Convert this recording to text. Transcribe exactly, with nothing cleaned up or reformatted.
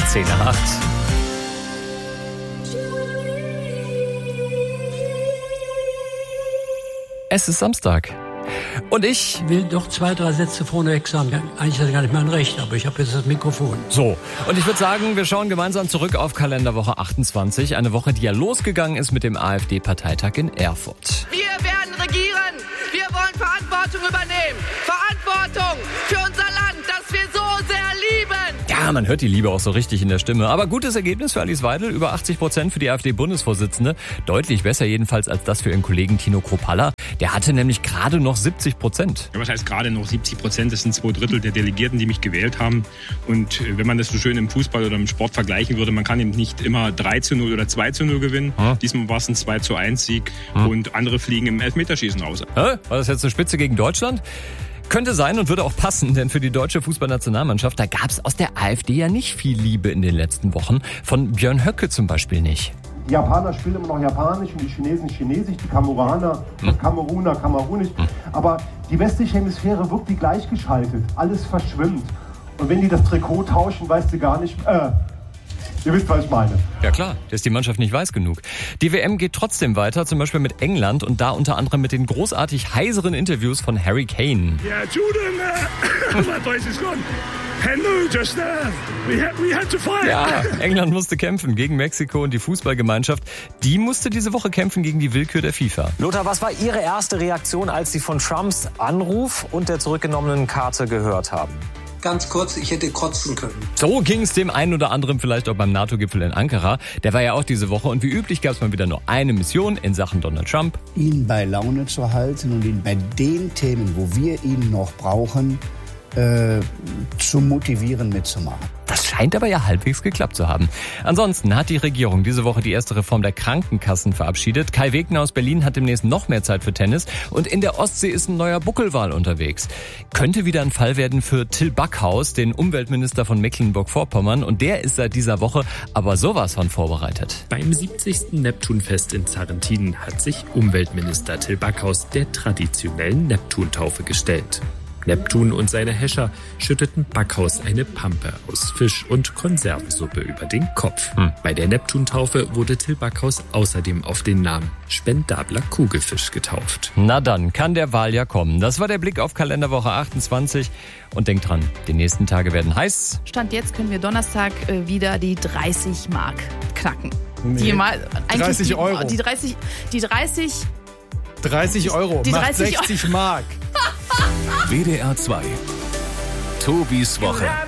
zehn nach acht. Es ist Samstag. Und ich will doch zwei, drei Sätze vorneweg sagen. Eigentlich ist das gar nicht mein Recht, aber ich habe jetzt das Mikrofon. So, und ich würde sagen, wir schauen gemeinsam zurück auf Kalenderwoche achtundzwanzig. Eine Woche, die ja losgegangen ist mit dem AfD-Parteitag in Erfurt. Wir werden regieren. Wir wollen Verantwortung übernehmen. Verantwortung für unser Land, das wir so sehr lieben. Ja, man hört die Liebe auch so richtig in der Stimme. Aber gutes Ergebnis für Alice Weidel, über achtzig Prozent für die AfD-Bundesvorsitzende. Deutlich besser jedenfalls als das für ihren Kollegen Tino Kruppalla. Der hatte nämlich gerade noch siebzig Prozent. Ja, was heißt gerade noch siebzig Prozent? Das sind zwei Drittel der Delegierten, die mich gewählt haben. Und wenn man das so schön im Fußball oder im Sport vergleichen würde, man kann eben nicht immer drei zu null oder zwei zu null gewinnen. Hm. Diesmal war es ein zwei zu eins Sieg hm. und andere fliegen im Elfmeterschießen raus. Hä? War das jetzt eine Spitze gegen Deutschland? Könnte sein und würde auch passen, denn für die deutsche Fußballnationalmannschaft, da gab es aus der AfD ja nicht viel Liebe in den letzten Wochen. Von Björn Höcke zum Beispiel nicht. Die Japaner spielen immer noch Japanisch und die Chinesen Chinesisch, die Kameruraner, hm. Kameruner Kamerunisch. Hm. Aber die westliche Hemisphäre wirkt wie gleichgeschaltet. Alles verschwimmt. Und wenn die das Trikot tauschen, weißt du gar nicht... Äh, ihr wisst, was ich meine. Ja klar, da ist die Mannschaft nicht weiß genug. Die W M geht trotzdem weiter, zum Beispiel mit England und da unter anderem mit den großartig heiseren Interviews von Harry Kane. Yeah, Jordan, uh, my place is gone. Hello, just uh, we had, we had to fight. Ja, England musste kämpfen gegen Mexiko und die Fußballgemeinschaft, die musste diese Woche kämpfen gegen die Willkür der FIFA. Lothar, was war Ihre erste Reaktion, als Sie von Trumps Anruf und der zurückgenommenen Karte gehört haben? Ganz kurz, ich hätte kotzen können. So ging es dem einen oder anderen vielleicht auch beim NATO-Gipfel in Ankara. Der war ja auch diese Woche und wie üblich gab es mal wieder nur eine Mission in Sachen Donald Trump. Ihn bei Laune zu halten und ihn bei den Themen, wo wir ihn noch brauchen, äh, zu motivieren, mitzumachen. Das scheint aber ja halbwegs geklappt zu haben. Ansonsten hat die Regierung diese Woche die erste Reform der Krankenkassen verabschiedet. Kai Wegner aus Berlin hat demnächst noch mehr Zeit für Tennis. Und in der Ostsee ist ein neuer Buckelwal unterwegs. Könnte wieder ein Fall werden für Till Backhaus, den Umweltminister von Mecklenburg-Vorpommern. Und der ist seit dieser Woche aber sowas von vorbereitet. Beim siebzigsten Neptunfest in Sarrentin hat sich Umweltminister Till Backhaus der traditionellen Neptuntaufe gestellt. Neptun und seine Häscher schütteten Backhaus eine Pampe aus Fisch und Konservensuppe über den Kopf. Hm. Bei der Neptuntaufe wurde Till Backhaus außerdem auf den Namen spendabler Kugelfisch getauft. Na dann, kann der Wal ja kommen. Das war der Blick auf Kalenderwoche achtundzwanzig. Und denkt dran, die nächsten Tage werden heiß. Stand jetzt können wir Donnerstag äh, wieder die dreißig Mark knacken. Nee, die mal, dreißig die, Euro. Die dreißig... Die dreißig... dreißig Euro, die macht dreißig sechzig Mark. W D R zwei. Tobis Woche.